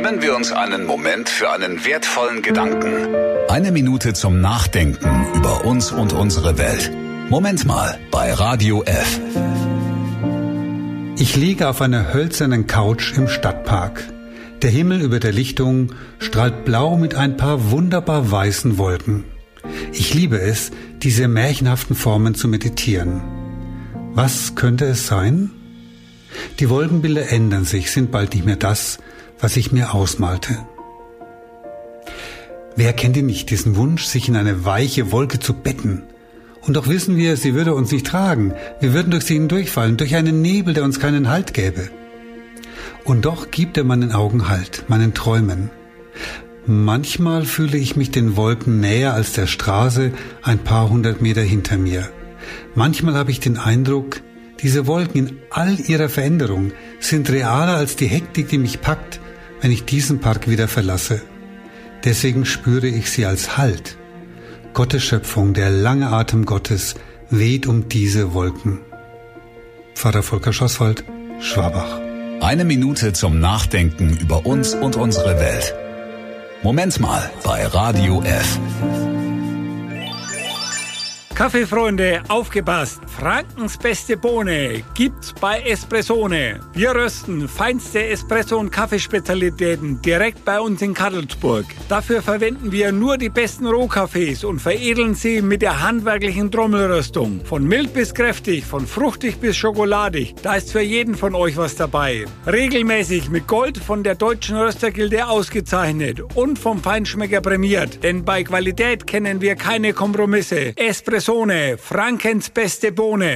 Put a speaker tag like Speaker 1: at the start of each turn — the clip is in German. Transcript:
Speaker 1: Nehmen wir uns einen Moment für einen wertvollen Gedanken. Eine Minute zum Nachdenken über uns und unsere Welt. Moment mal bei Radio F.
Speaker 2: Ich liege auf einer hölzernen Couch im Stadtpark. Der Himmel über der Lichtung strahlt blau mit ein paar wunderbar weißen Wolken. Ich liebe es, diese märchenhaften Formen zu meditieren. Was könnte es sein? Die Wolkenbilder ändern sich, sind bald nicht mehr das, was ich mir ausmalte. Wer kennt ihn nicht, diesen Wunsch, sich in eine weiche Wolke zu betten? Und doch wissen wir, sie würde uns nicht tragen. Wir würden durch sie hindurchfallen, durch einen Nebel, der uns keinen Halt gäbe. Und doch gibt er meinen Augen Halt, meinen Träumen. Manchmal fühle ich mich den Wolken näher als der Straße ein paar hundert Meter hinter mir. Manchmal habe ich den Eindruck, diese Wolken in all ihrer Veränderung sind realer als die Hektik, die mich packt, wenn ich diesen Park wieder verlasse. Deswegen spüre ich sie als Halt. Gottes Schöpfung, der lange Atem Gottes, weht um diese Wolken. Pfarrer Volker Schosswald, Schwabach.
Speaker 1: Eine Minute zum Nachdenken über uns und unsere Welt. Moment mal bei Radio F.
Speaker 3: Kaffeefreunde, aufgepasst! Frankens beste Bohne gibt's bei Espressone. Wir rösten feinste Espresso- und Kaffeespezialitäten direkt bei uns in Kadelsburg. Dafür verwenden wir nur die besten Rohkaffees und veredeln sie mit der handwerklichen Trommelröstung. Von mild bis kräftig, von fruchtig bis schokoladig, da ist für jeden von euch was dabei. Regelmäßig mit Gold von der Deutschen Röstergilde ausgezeichnet und vom Feinschmecker prämiert. Denn bei Qualität kennen wir keine Kompromisse. Espressone, Frankens beste Bohne.